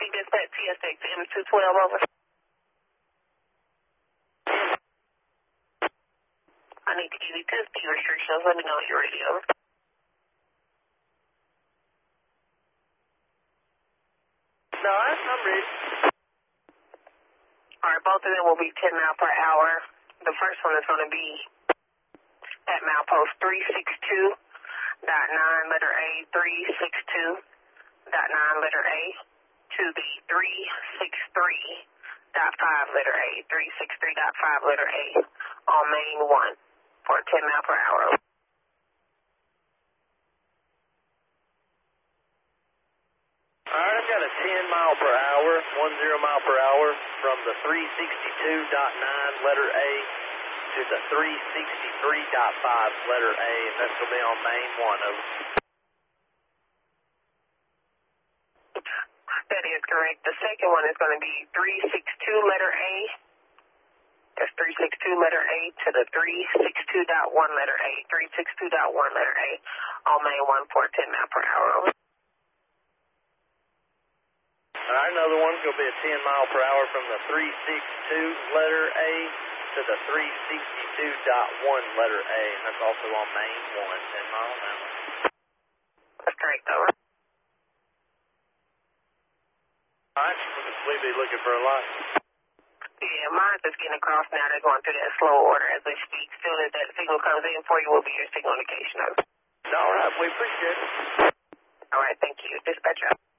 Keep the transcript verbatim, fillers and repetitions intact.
C dispatch T S X M two twelve over. I need to give you two speed restrictions. Let me know when you're ready. Over. No, I'm ready. All right, both of them will be ten miles per hour. The first one is going to be at milepost three six two dot nine, letter A, three six two dot nine, letter A, to the three six three dot five, letter A, three six three dot five, letter A, on main one for ten miles per hour. All right, I've got a ten mile per hour, one zero mile per hour from the three sixty-two dot nine, letter A, to the three sixty-three dot five, letter A, and that's going to be on main one. Over. That is correct. The second one is going to be three six two, letter A. That's three six two, letter A, to the three six two dot one, letter A, three six two dot one, letter A, on main one for ten miles per hour. Over. All right, another one's going to be a ten mile per hour from the three sixty-two, letter A, to the three sixty-two dot one, letter A, and that's also on main one, ten mile an hour. That's correct, over. All right, we'll be looking for a lot. Yeah, mine's just getting across now. They're going through that slow order as we speak. As soon as that signal comes in for you, will be your signal indication. Over. All right, we appreciate it. All right, thank you. Dispatcher.